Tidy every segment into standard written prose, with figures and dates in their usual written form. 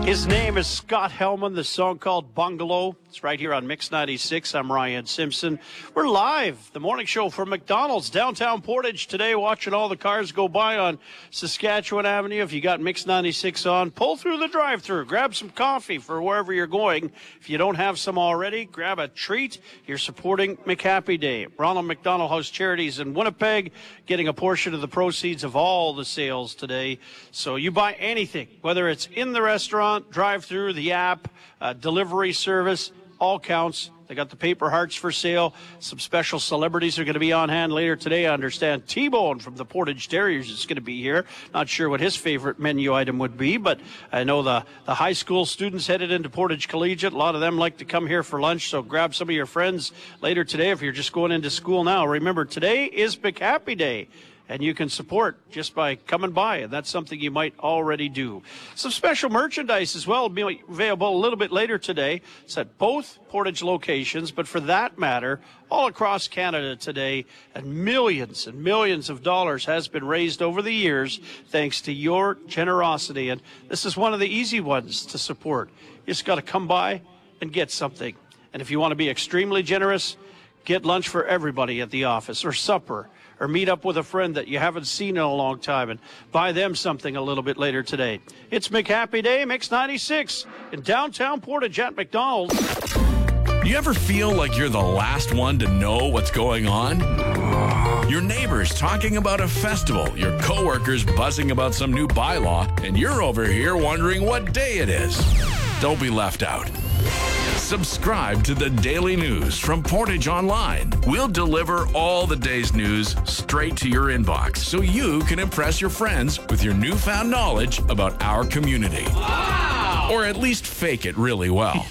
His name is Scott Hellman. The song called Bungalow. It's right here on Mix 96. I'm Ryan Simpson. We're live, the morning show from McDonald's, downtown Portage today, watching all the cars go by on Saskatchewan Avenue. If you got Mix 96 on, pull through the drive-thru. Grab some coffee for wherever you're going. If you don't have some already, grab a treat. You're supporting McHappy Day. Ronald McDonald House Charities in Winnipeg, getting a portion of the proceeds of all the sales today. So you buy anything, whether it's in the restaurant, drive-through, the app, delivery service, all counts. They got the paper hearts for sale. Some special celebrities are going to be on hand later today. I understand T-Bone from the Portage Terriers is going to be here. Not sure what his favorite menu item would be, but I know the high school students headed into Portage Collegiate. A lot of them like to come here for lunch, so grab some of your friends later today if you're just going into school now. Remember, today is McHappy Day. And you can support just by coming by, and that's something you might already do. Some special merchandise as well will be available a little bit later today. It's at both Portage locations, but for that matter, all across Canada today, and millions of dollars has been raised over the years thanks to your generosity. And this is one of the easy ones to support. You just got to come by and get something. And if you want to be extremely generous, get lunch for everybody at the office, or supper, or meet up with a friend that you haven't seen in a long time and buy them something a little bit later today. It's McHappy Day, Mix 96, in downtown Portage at McDonald's. You ever feel like you're the last one to know what's going on? Your neighbors talking about a festival, your coworkers buzzing about some new bylaw, and you're over here wondering what day it is. Don't be left out. Subscribe to the Daily News from Portage Online. We'll deliver all the day's news straight to your inbox so you can impress your friends with your newfound knowledge about our community. Wow! Or at least fake it really well.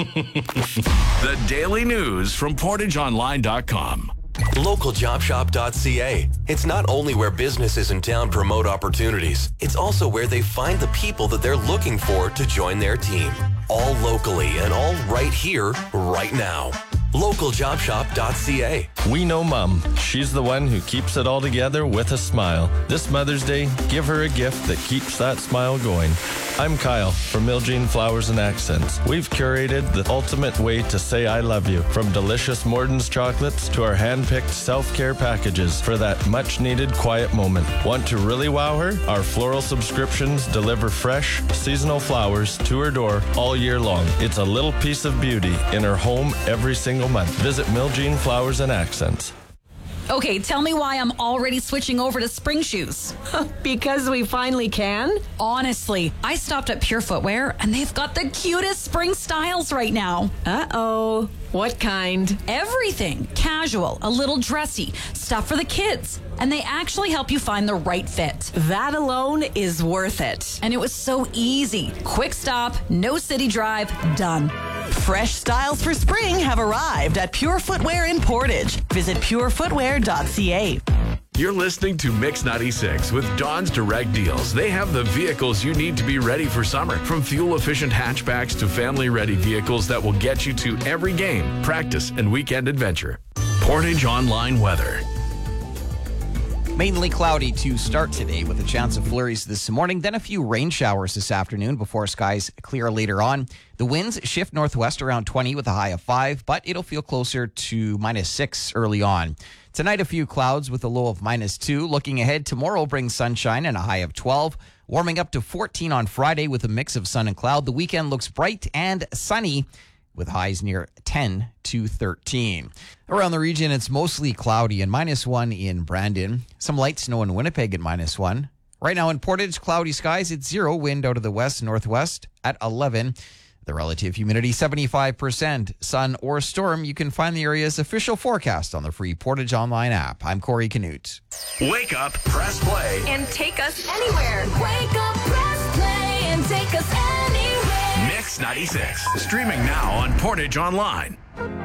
The Daily News from PortageOnline.com. LocalJobShop.ca. It's not only where businesses in town promote opportunities, it's also where they find the people that they're looking for to join their team. All locally and all right here, right now. LocalJobShop.ca. We know Mom. She's the one who keeps it all together with a smile. This Mother's Day, give her a gift that keeps that smile going. I'm Kyle from Miljean Flowers and Accents. We've curated the ultimate way to say I love you, from delicious Morton's chocolates to our hand-picked self-care packages for that much-needed quiet moment. Want to really wow her? Our floral subscriptions deliver fresh, seasonal flowers to her door all year long. It's a little piece of beauty in her home every single month. Visit Miljean Flowers and Accents. Okay, tell me why I'm already switching over to spring shoes. Because we finally can? Honestly, I stopped at Pure Footwear and they've got the cutest spring styles right now. Uh-oh. What kind? Everything. Casual, a little dressy, stuff for the kids. And they actually help you find the right fit. That alone is worth it. And it was so easy. Quick stop, no city drive, done. Fresh styles for spring have arrived at Pure Footwear in Portage. Visit purefootwear.ca. You're listening to Mix 96 with Don's Direct Deals. They have the vehicles you need to be ready for summer. From fuel-efficient hatchbacks to family-ready vehicles that will get you to every game, practice, and weekend adventure. Portage Online Weather. Mainly cloudy to start today with a chance of flurries this morning, then a few rain showers this afternoon before skies clear later on. The winds shift northwest around 20 with a high of 5, but it'll feel closer to -6 early on. Tonight, a few clouds with a low of -2. Looking ahead, tomorrow brings sunshine and a high of 12. Warming up to 14 on Friday with a mix of sun and cloud. The weekend looks bright and sunny with highs near 10 to 13. Around the region, it's mostly cloudy and -1 in Brandon. Some light snow in Winnipeg at -1. Right now in Portage, cloudy skies. It's 0, wind out of the west-northwest at 11. The relative humidity, 75%. Sun or storm, you can find the area's official forecast on the free Portage Online app. I'm Corey Canute. Wake up, press play. And take us anywhere. Wake up, press play, and take us anywhere. Mix 96. Streaming now on Portage Online.